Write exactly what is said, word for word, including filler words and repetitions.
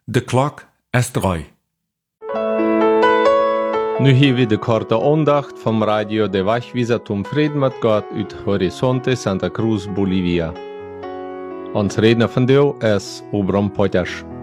De klok is drei. Nu hier we de korte aandacht van Radio de Wachwieser zum Frieden mit Gott uit Horizonte Santa Cruz, Bolivia. Ons redner vandaag is Obram Potjas.